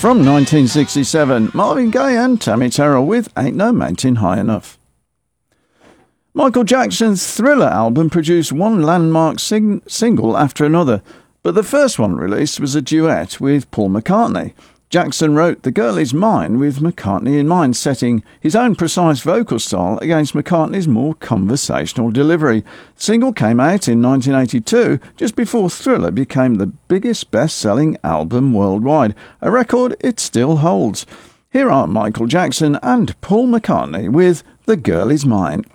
From 1967, Marvin Gaye and Tammy Terrell with Ain't No Mountain High Enough. Michael Jackson's Thriller album produced one landmark single after another, but the first one released was a duet with Paul McCartney. Jackson wrote The Girl Is Mine with McCartney in mind, setting his own precise vocal style against McCartney's more conversational delivery. The single came out in 1982, just before Thriller became the biggest best-selling album worldwide, a record it still holds. Here are Michael Jackson and Paul McCartney with The Girl Is Mine.